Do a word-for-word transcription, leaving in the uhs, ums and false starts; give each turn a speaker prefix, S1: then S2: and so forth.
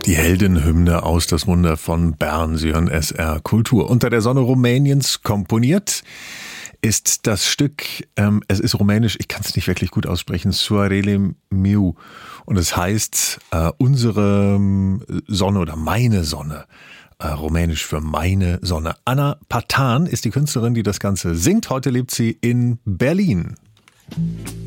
S1: Die Heldenhymne aus Das Wunder von Bern. Sie hören S R Kultur. Unter der Sonne Rumäniens komponiert ist das Stück, ähm, es ist rumänisch, ich kann es nicht wirklich gut aussprechen, Soarele meu. Und es heißt, äh, unsere Sonne oder meine Sonne. Äh, rumänisch für meine Sonne. Anna Patan ist die Künstlerin, die das Ganze singt. Heute lebt sie in Berlin.